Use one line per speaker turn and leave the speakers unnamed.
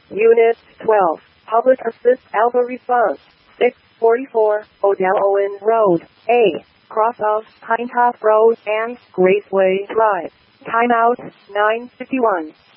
Unit 12, Public Assist Alpha Response, 644, Odell Owen Road, A, cross of Pinetop Road and Graceway Drive. Timeout, 9:51.